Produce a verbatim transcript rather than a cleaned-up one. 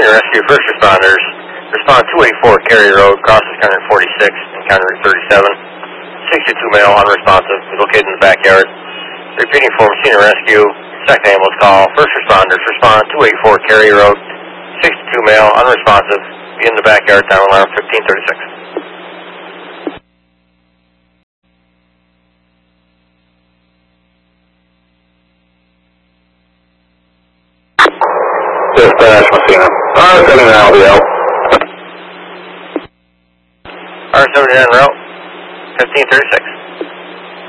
Messina Rescue first responders. Respond two eighty-four Cary Road, crosses County forty-six and County thirty-seven. sixty-two male, unresponsive, is located in the backyard. Repeating for Messina Rescue, second ambulance call. First responders respond two eighty-four Cary Road, sixty-two male, unresponsive, be in the backyard, time alarm fifteen thirty-six. Dispatch Messina. R seventy-nine will be out. R seventy-nine route, fifteen thirty-six.